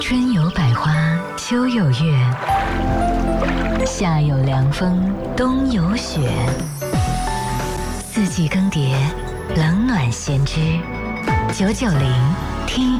春有百花，秋有月，夏有凉风，冬有雪。四季更迭，冷暖先知。990听